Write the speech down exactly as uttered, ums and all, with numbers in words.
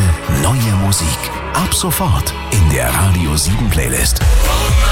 neue Musik. Ab sofort in der Radio sieben Playlist.